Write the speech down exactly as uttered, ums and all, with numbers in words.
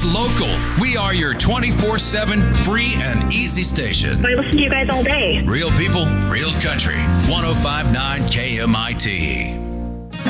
It's local. We are your twenty-four seven free and easy station. I listen to you guys all day. Real people, real country. one oh five point nine K M I T.